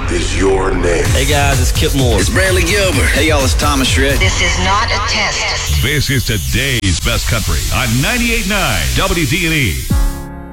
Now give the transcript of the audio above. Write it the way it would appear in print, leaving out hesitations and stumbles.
is your name. Hey guys, it's Kip Moore. It's Bradley Gilbert. Hey y'all, it's Thomas Shred. This is not a test. This is today's best country on 98.9 WD&E.